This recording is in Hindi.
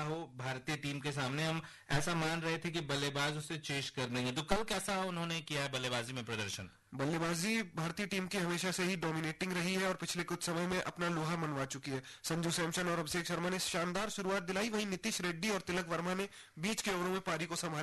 हो भारतीय टीम के सामने, हम ऐसा मान रहे थे कि बल्लेबाज उसे चेस कर देंगे, तो कल कैसा उन्होंने किया है बल्लेबाजी में प्रदर्शन? बल्लेबाजी भारतीय टीम की हमेशा से ही डोमिनेटिंग रही है और पिछले कुछ समय में अपना लोहा मनवा चुकी है। संजू सैमसन और अभिषेक शर्मा ने शानदार शुरुआत दिलाई, वहीं नीतीश रेड्डी और तिलक वर्मा ने बीच के ओवरों में पारी को संभाला।